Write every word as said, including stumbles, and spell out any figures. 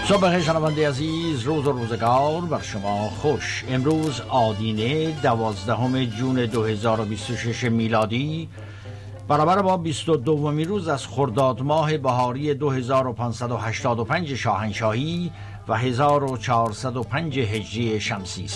صبح بخیر شنونده عزیز، روز و روزگار بر شما خوش. امروز آدینه دوازدهم جون دو هزار و بیست و شش میلادی برابر با بیست و دومین روز از خرداد ماه بهاری دو هزار و پانصد و هشتاد و پنج شاهنشاهی و هزار و چهارصد و پنج هجری شمسی است.